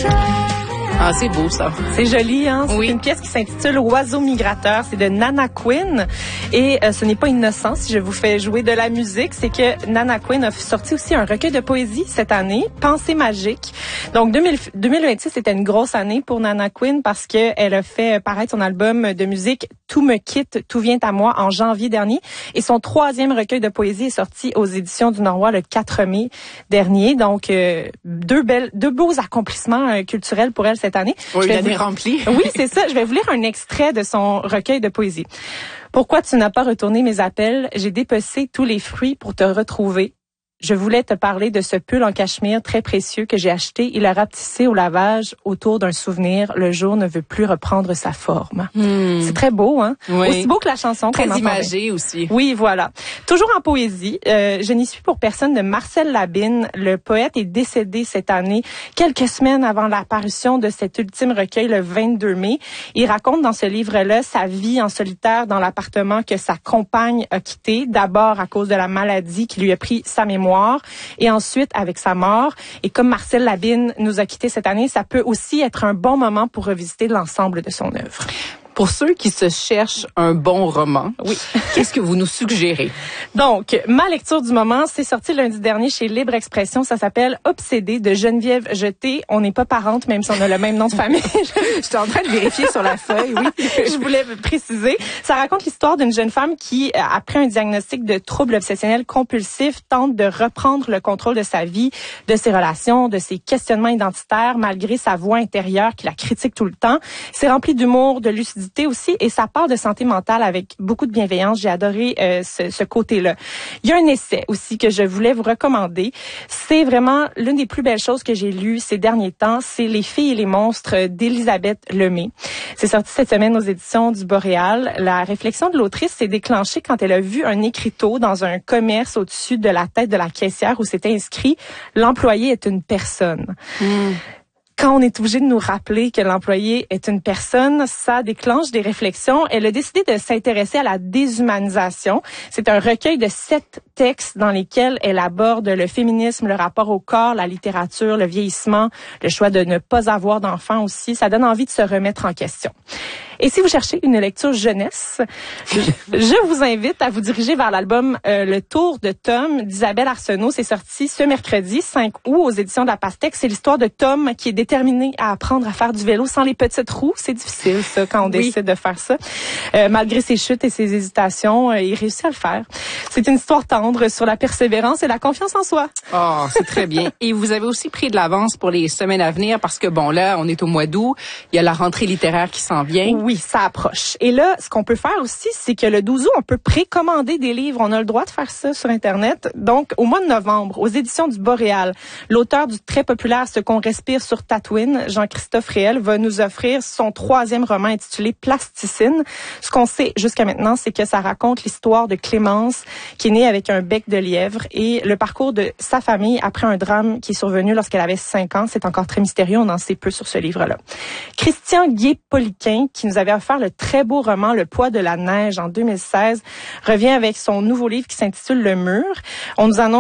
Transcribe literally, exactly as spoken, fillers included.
Ah, c'est beau, ça. C'est joli, hein? C'est oui. une pièce qui s'intitule Oiseau migrateur. C'est de Nana Quinn. Et euh, ce n'est pas innocent si je vous fais jouer de la musique. C'est que Nana Quinn a sorti aussi un recueil de poésie cette année, Pensée magique. Donc, deux mille, deux mille vingt-six, c'était une grosse année pour Nana Quinn parce que elle a fait paraître son album de musique Tout me quitte, tout vient à moi en janvier dernier. Et son troisième recueil de poésie est sorti aux éditions du Norrois le quatre mai dernier. Donc, euh, deux belles, deux beaux accomplissements euh, culturels pour elle cette année. Oui, l'année vous... remplie. Oui, c'est ça. Je vais vous lire un extrait de son recueil de poésie. Pourquoi tu n'as pas retourné mes appels? J'ai dépecé tous les fruits pour te retrouver. Je voulais te parler de ce pull en cachemire très précieux que j'ai acheté. Il a rapetissé au lavage autour d'un souvenir. Le jour ne veut plus reprendre sa forme. Hmm. C'est très beau, hein? Oui. Aussi beau que la chanson. Très imagé aussi. Oui, voilà. Toujours en poésie, euh, je n'y suis pour personne de Marcel Labine. Le poète est décédé cette année, quelques semaines avant l'apparition de cet ultime recueil le vingt-deux mai. Il raconte dans ce livre-là sa vie en solitaire dans l'appartement que sa compagne a quitté, d'abord à cause de la maladie qui lui a pris sa mémoire, et ensuite avec sa mort. Et comme Marcel Labine nous a quittés cette année, ça peut aussi être un bon moment pour revisiter l'ensemble de son œuvre. Pour ceux qui se cherchent un bon roman, oui. Qu'est-ce que vous nous suggérez? Donc, ma lecture du moment, c'est sorti lundi dernier chez Libre Expression. Ça s'appelle Obsédée de Geneviève Jeté. On n'est pas parentes, même si on a le même nom de famille. J'étais en train de vérifier sur la feuille, oui. Je voulais préciser. Ça raconte l'histoire d'une jeune femme qui, après un diagnostic de trouble obsessionnel compulsif, tente de reprendre le contrôle de sa vie, de ses relations, de ses questionnements identitaires, malgré sa voix intérieure qui la critique tout le temps. C'est rempli d'humour, de lucidité aussi, et ça parle de santé mentale avec beaucoup de bienveillance. J'ai adoré euh, ce, ce côté-là. Il y a un essai aussi que je voulais vous recommander. C'est vraiment l'une des plus belles choses que j'ai lues ces derniers temps. C'est Les filles et les monstres d'Elisabeth Lemay. C'est sorti cette semaine aux éditions du Boréal. La réflexion de l'autrice s'est déclenchée quand elle a vu un écriteau dans un commerce au-dessus de la tête de la caissière où c'était inscrit « L'employé est une personne mmh. ». Quand on est obligé de nous rappeler que l'employé est une personne, ça déclenche des réflexions. Elle a décidé de s'intéresser à la déshumanisation. C'est un recueil de sept textes dans lesquels elle aborde le féminisme, le rapport au corps, la littérature, le vieillissement, le choix de ne pas avoir d'enfants aussi. Ça donne envie de se remettre en question. Et si vous cherchez une lecture jeunesse, je vous invite à vous diriger vers l'album euh, Le Tour de Tom d'Isabelle Arsenault. C'est sorti ce mercredi cinq août aux éditions de la Pastèque. C'est l'histoire de Tom qui est déterminé à apprendre à faire du vélo sans les petites roues. C'est difficile, ça, quand on oui. décide de faire ça. Euh, malgré ses chutes et ses hésitations, euh, il réussit à le faire. C'est une histoire tendre sur la persévérance et la confiance en soi. Oh, c'est très bien. Et vous avez aussi pris de l'avance pour les semaines à venir parce que, bon, là, on est au mois d'août. Il y a la rentrée littéraire qui s'en vient. Oui. Oui, ça approche. Et là, ce qu'on peut faire aussi, c'est que le douze août, on peut précommander des livres. On a le droit de faire ça sur Internet. Donc, au mois de novembre, aux éditions du Boréal, l'auteur du très populaire Ce qu'on respire sur Tatooine, Jean-Christophe Réel, va nous offrir son troisième roman intitulé Plasticine. Ce qu'on sait jusqu'à maintenant, c'est que ça raconte l'histoire de Clémence, qui est née avec un bec de lièvre, et le parcours de sa famille après un drame qui est survenu lorsqu'elle avait cinq ans. C'est encore très mystérieux. On en sait peu sur ce livre-là. Christian Gué-Poliquin, qui nous avait offert le très beau roman Le poids de la neige en deux mille seize, revient avec son nouveau livre qui s'intitule Le mur. On nous annonce